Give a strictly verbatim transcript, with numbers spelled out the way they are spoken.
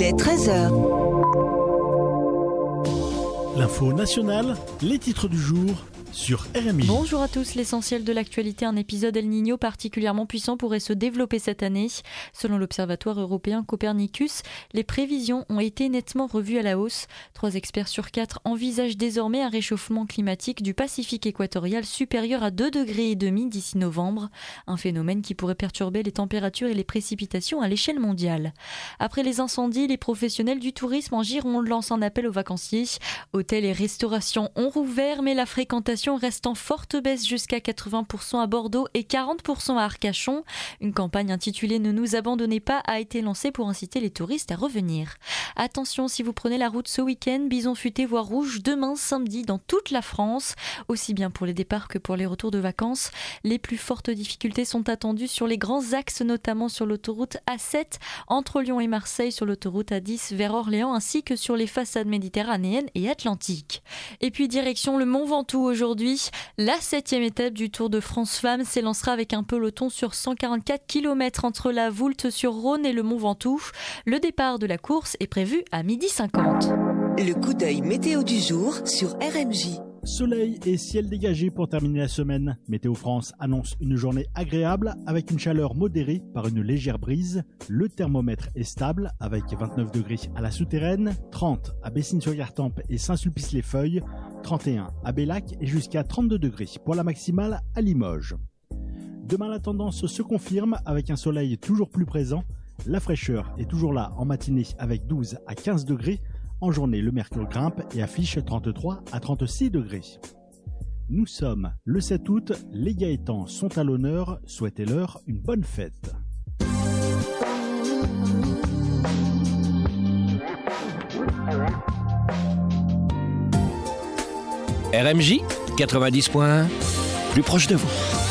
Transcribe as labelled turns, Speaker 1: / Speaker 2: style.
Speaker 1: Il est treize heures.
Speaker 2: L'info nationale, les titres du jour sur R M I.
Speaker 3: Bonjour à tous, l'essentiel de l'actualité, un épisode El Niño particulièrement puissant pourrait se développer cette année. Selon l'Observatoire européen Copernicus, les prévisions ont été nettement revues à la hausse. Trois experts sur quatre envisagent désormais un réchauffement climatique du Pacifique équatorial supérieur à deux degrés et demi d'ici novembre, un phénomène qui pourrait perturber les températures et les précipitations à l'échelle mondiale. Après les incendies, les professionnels du tourisme en Gironde lancent un appel aux vacanciers. Hôtels et restaurations ont rouvert, mais la fréquentation reste en forte baisse jusqu'à quatre-vingts pour cent à Bordeaux et quarante pour cent à Arcachon. Une campagne intitulée « Ne nous abandonnez pas » a été lancée pour inciter les touristes à revenir. Attention, si vous prenez la route ce week-end, bison futé voire rouge demain samedi dans toute la France, aussi bien pour les départs que pour les retours de vacances. Les plus fortes difficultés sont attendues sur les grands axes, notamment sur l'autoroute A sept entre Lyon et Marseille, sur l'autoroute A dix vers Orléans, ainsi que sur les façades méditerranéennes et atlantiques. Et puis direction le Mont Ventoux aujourd'hui. Aujourd'hui, la septième étape du Tour de France Femmes s'élancera avec un peloton sur cent quarante-quatre kilomètres entre la Voulte-sur-Rhône et le Mont Ventoux. Le départ de la course est prévu à midi cinquante.
Speaker 1: Le coup d'œil météo du jour sur R M J.
Speaker 2: Soleil et ciel dégagé pour terminer la semaine. Météo France annonce une journée agréable avec une chaleur modérée par une légère brise. Le thermomètre est stable avec vingt-neuf degrés à la Souterraine, trente à Bessines-sur-Gartempe et Saint-Sulpice-les-Feuilles, trente et un à Bellac et jusqu'à trente-deux degrés pour la maximale à Limoges. Demain, la tendance se confirme avec un soleil toujours plus présent. La fraîcheur est toujours là en matinée avec douze à quinze degrés. En journée, le mercure grimpe et affiche trente-trois à trente-six degrés. Nous sommes le sept août, les Gaétans sont à l'honneur, souhaitez-leur une bonne fête.
Speaker 4: R M J quatre-vingt-dix points, plus proche de vous.